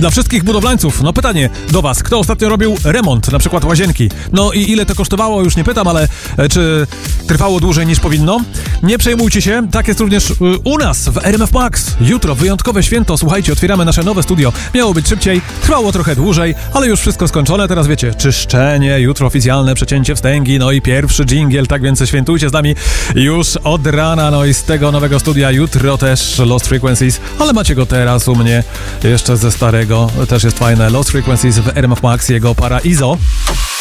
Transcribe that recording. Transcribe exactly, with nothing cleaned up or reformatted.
Dla wszystkich budowlańców, no pytanie do was, kto ostatnio robił remont, na przykład łazienki? No i ile to kosztowało, już nie pytam, ale e, czy trwało dłużej niż powinno? Nie przejmujcie się, tak jest również y, u nas w R M F Max. Jutro wyjątkowe święto, słuchajcie, otwieramy nasze nowe studio. Miało być szybciej, trwało trochę dłużej, ale już wszystko skończone, teraz wiecie, czyszczenie, jutro oficjalne przecięcie wstęgi, no i pierwszy dżingiel, tak więc świętujcie z nami już od rana, no i z tego nowego studia jutro też Lost Frequencies, ale macie go teraz u mnie jeszcze ze starego, też jest fajne, Lost Frequencies w R M F Max, jego para Izo.